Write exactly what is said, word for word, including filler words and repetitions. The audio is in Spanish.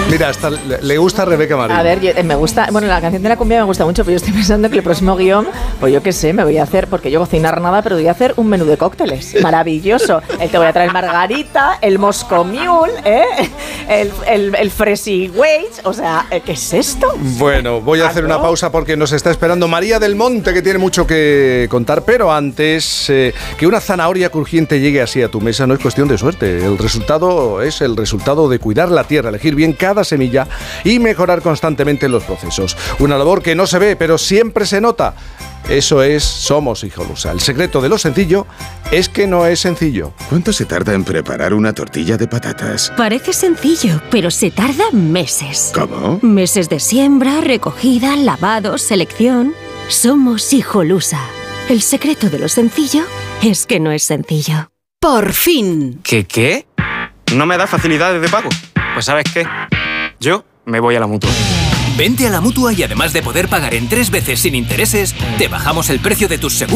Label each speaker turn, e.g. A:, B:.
A: Mira, hasta le, le gusta a Rebeca Marín.
B: A ver, yo, eh, me gusta, bueno, la canción de la cumbia me gusta mucho, pero yo estoy pensando que el próximo guión, pues yo qué sé, me voy a hacer, porque yo cocinar nada, pero voy a hacer un menú de cócteles. Maravilloso. El te voy a traer margarita, el Moscow Mule, ¿eh? el, el, el Fresi Waits, o sea, ¿qué es esto?
A: Bueno, voy a hacer una pausa porque nos está esperando María del Monte, que tiene mucho que contar, pero antes, eh, que una zanahoria crujiente llegue así a tu mesa no es cuestión de suerte. El resultado es el resultado de cuidar la tierra, elegir bien cada semilla y mejorar constantemente los procesos. Una labor que no se ve, pero siempre se nota. Eso es Somos Hijolusa. El secreto de lo sencillo es que no es sencillo.
C: ¿Cuánto se tarda en preparar una tortilla de patatas?
D: Parece sencillo, pero se tarda meses.
C: ¿Cómo?
D: Meses de siembra, recogida, lavado, selección. Somos Hijolusa. El secreto de lo sencillo es que no es sencillo.
E: ¡Por fin!
F: ¿Qué qué? ¿No me da facilidades de pago? Pues ¿sabes qué? Yo me voy a la Mutua.
G: Vente a la Mutua y además de poder pagar en tres veces sin intereses, te bajamos el precio de tus seguros.